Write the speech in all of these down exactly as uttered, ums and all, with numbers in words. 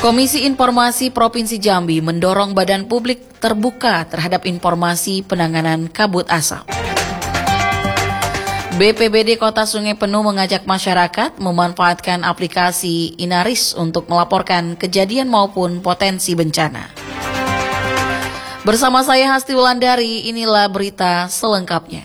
Komisi Informasi Provinsi Jambi mendorong badan publik terbuka terhadap informasi penanganan kabut asap. B P B D Kota Sungai Penuh mengajak masyarakat memanfaatkan aplikasi Inaris untuk melaporkan kejadian maupun potensi bencana. Bersama saya Hasti Wulandari, inilah berita selengkapnya.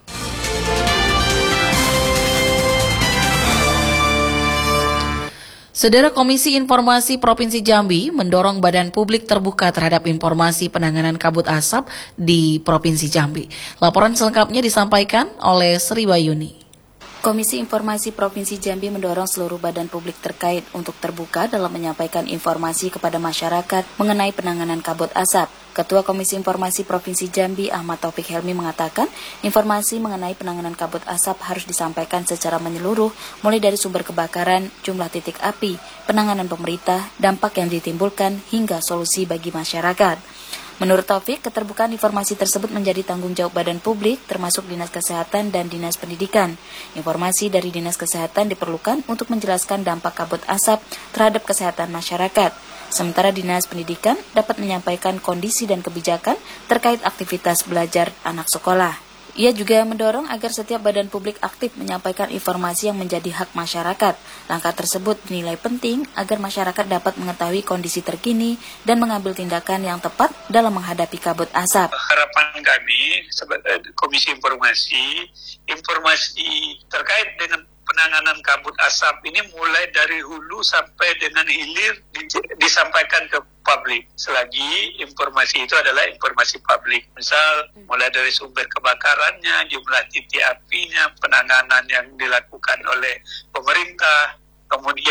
Saudara, Komisi Informasi Provinsi Jambi mendorong badan publik terbuka terhadap informasi penanganan kabut asap di Provinsi Jambi. Laporan selengkapnya disampaikan oleh Sri Wayuni. Komisi Informasi Provinsi Jambi mendorong seluruh badan publik terkait untuk terbuka dalam menyampaikan informasi kepada masyarakat mengenai penanganan kabut asap. Ketua Komisi Informasi Provinsi Jambi, Ahmad Taufik Helmi, mengatakan informasi mengenai penanganan kabut asap harus disampaikan secara menyeluruh, mulai dari sumber kebakaran, jumlah titik api, penanganan pemerintah, dampak yang ditimbulkan, hingga solusi bagi masyarakat. Menurut Taufik, keterbukaan informasi tersebut menjadi tanggung jawab badan publik, termasuk Dinas Kesehatan dan Dinas Pendidikan. Informasi dari Dinas Kesehatan diperlukan untuk menjelaskan dampak kabut asap terhadap kesehatan masyarakat. Sementara Dinas Pendidikan dapat menyampaikan kondisi dan kebijakan terkait aktivitas belajar anak sekolah. Ia juga mendorong agar setiap badan publik aktif menyampaikan informasi yang menjadi hak masyarakat. Langkah tersebut dinilai penting agar masyarakat dapat mengetahui kondisi terkini dan mengambil tindakan yang tepat dalam menghadapi kabut asap. Harapan kami sebagai Komisi Informasi, informasi terkait dengan penanganan kabut asap ini mulai dari hulu sampai dengan hilir disampaikan ke publik. Selagi informasi itu adalah informasi publik. Misal mulai dari sumber kebakarannya, jumlah titik apinya, penanganan yang dilakukan oleh pemerintah, kemudian